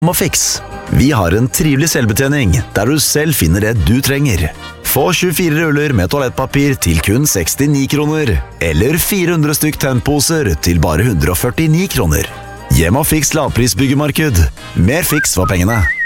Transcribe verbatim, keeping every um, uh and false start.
Fix. Vi har en trivelig selvbetjening der du selv finner det du trenger. Få tjuefire ruller med toalettpapir til kun sekstini kroner, eller fire hundre stykk tennposer til bare hundre og førtini kroner. Fix lavprisbyggemarked. Mer fiks for pengene.